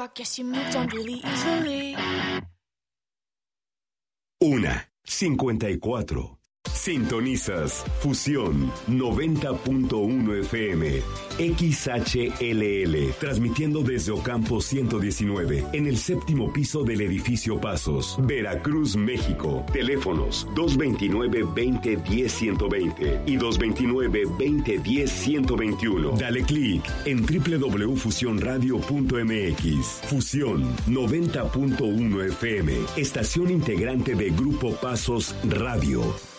I guess you moved on really easily. 1:54. Sintonizas Fusión 90.1 FM XHLL, transmitiendo desde Ocampo 119 en el séptimo piso del edificio Pasos, Veracruz, México. Teléfonos 229-2010-120 y 229-2010-121. Dale clic en www.fusionradio.mx. Fusión 90.1 FM, estación integrante de Grupo Pasos Radio.